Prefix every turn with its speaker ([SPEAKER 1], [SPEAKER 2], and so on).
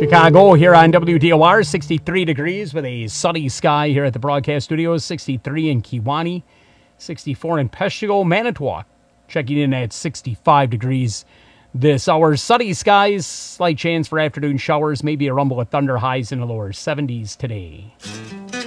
[SPEAKER 1] Chicago here on WDOR, 63 degrees with a sunny sky here at the broadcast studios, 63 in Kewaunee, 64 in Peshtigo, Manitowoc, checking in at 65 degrees this hour. Sunny skies, slight chance for afternoon showers, maybe a rumble of thunder, highs in the lower 70s today.